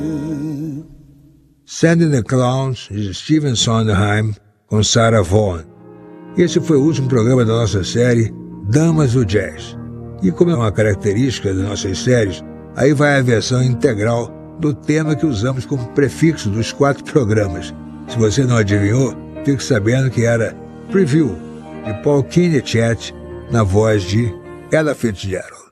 Sandy and the Clowns, de Stephen Sondheim, com Sarah Vaughan. Esse foi o último programa da nossa série Damas do Jazz. E como é uma característica das nossas séries, aí vai a versão integral do tema que usamos como prefixo dos 4 programas. Se você não adivinhou, fique sabendo que era Preview, de Paul Kinechet, na voz de Ella Fitzgerald.